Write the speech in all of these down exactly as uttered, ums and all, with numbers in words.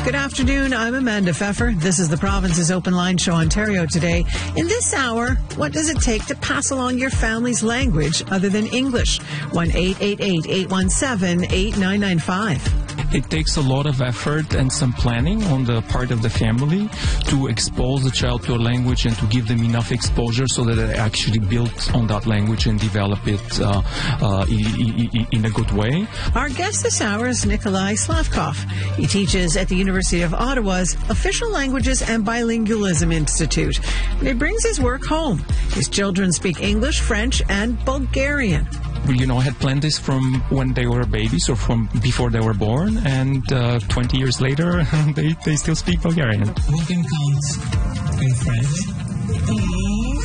Good afternoon. I'm Amanda Pfeffer. This is the Province's Open Line Show, Ontario Today. In this hour, what does it take to pass along your family's language other than English? one eight eight eight, eight one seven, eight nine nine five. It takes a lot of effort and some planning on the part of the family to expose the child to a language and to give them enough exposure so that they actually build on that language and develop it uh, uh, in a good way. Our guest this hour is Nikolai Slavkov. He teaches at the University of Ottawa's Official Languages and Bilingualism Institute. And he brings his work home. His children speak English, French, and Bulgarian. You know, I had planned this from when they were babies or from before they were born, and uh, twenty years later, they, they still speak Bulgarian. Who can count in French?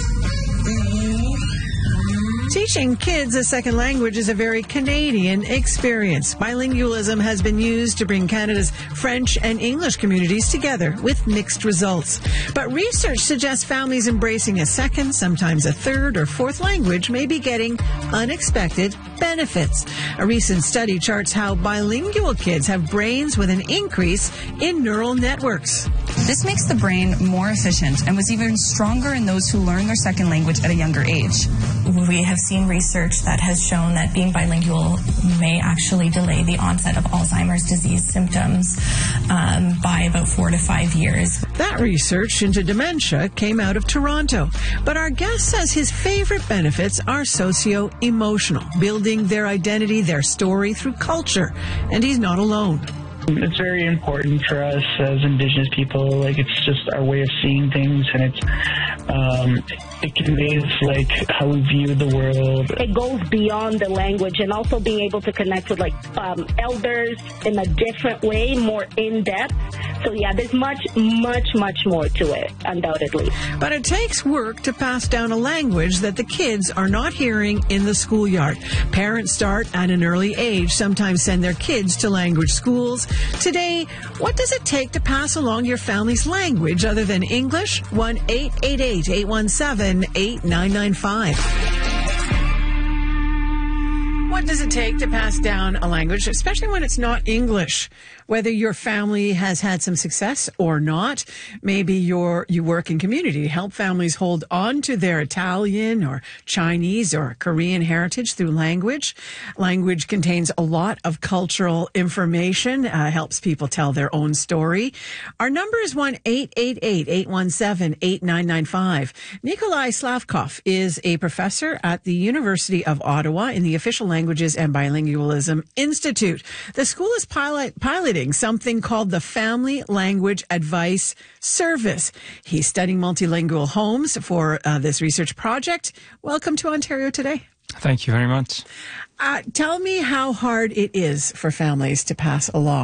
Teaching kids a second language is a very Canadian experience. Bilingualism has been used to bring Canada's French and English communities together with mixed results. But research suggests families embracing a second, sometimes a third or fourth language may be getting unexpected benefits. A recent study charts how bilingual kids have brains with an increase in neural networks. This makes the brain more efficient and was even stronger in those who learn their second language at a younger age. We have seen research that has shown that being bilingual may actually delay the onset of Alzheimer's disease symptoms um, by about four to five years. That research into dementia came out of Toronto. But our guest says his favorite benefits are socio-emotional, building their identity, their story through culture. And he's not alone. It's very important for us as Indigenous people. Like, it's just our way of seeing things, and it's um, it conveys like how we view the world. It goes beyond the language, and also being able to connect with like um, elders in a different way, more in depth. So yeah, there's much, much, much more to it, undoubtedly. But it takes work to pass down a language that the kids are not hearing in the schoolyard. Parents start at an early age, sometimes send their kids to language schools. Today, what does it take to pass along your family's language other than English? one eight eight eight, eight one seven, eight nine nine five. What does it take to pass down a language, especially when it's not English? Whether your family has had some success or not, maybe you're, you work in community to help families hold on to their Italian or Chinese or Korean heritage through language. Language contains a lot of cultural information, uh, helps people tell their own story. Our number is one eight eight eight, eight one seven, eight nine nine five. Nikolai Slavkov is a professor at the University of Ottawa in the Official Languages and Bilingualism Institute. The school is pilot, piloting something called the Family Language Advice Service. He's studying multilingual homes for uh, this research project. Welcome to Ontario Today. Thank you very much. Uh, tell me how hard it is for families to pass along